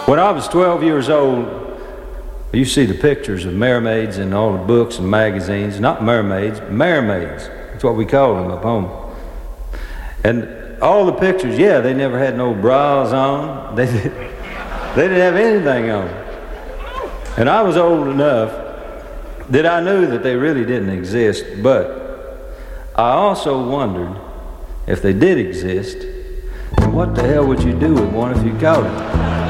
When I was 12 years old, you see the pictures of mermaids in all the books and magazines. Not mermaids, mermaids. That's what we call them up home. And all the pictures, yeah, they never had no bras on. They didn't have anything on. And I was old enough that I knew that they really didn't exist, but I also wondered if they did exist, then what the hell would you do with one if you caught it?